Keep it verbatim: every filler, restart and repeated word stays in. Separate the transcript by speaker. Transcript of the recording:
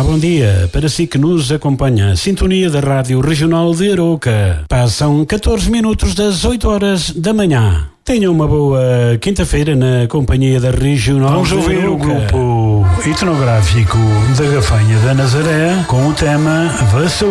Speaker 1: Olá, bom dia. Para si que nos acompanha, sintonia da Rádio Regional de Arouca. Passam catorze minutos das oito horas da manhã. Tenha uma boa quinta-feira na companhia da Regional.
Speaker 2: Vamos
Speaker 1: de
Speaker 2: ouvir
Speaker 1: Arouca.
Speaker 2: o grupo etnográfico da Gafanha da Nazaré com o tema Vassoura.